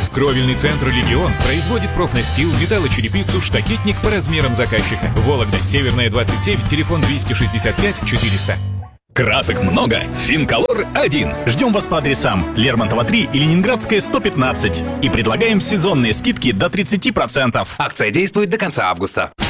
Кровельный центр «Легион» производит профнастил, металлочерепицу, штакетник по размерам заказчика. Вологда, Северная, 27, телефон 265 400. Красок много, Финколор 1. Ждем вас по адресам Лермонтова 3 и Ленинградская 115. И предлагаем сезонные скидки до 30%. Акция действует до конца августа.